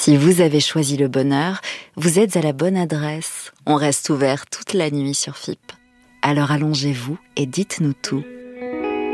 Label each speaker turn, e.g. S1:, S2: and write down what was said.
S1: Si vous avez choisi le bonheur, vous êtes à la bonne adresse. On reste ouvert toute la nuit sur FIP. Alors allongez-vous et dites-nous tout.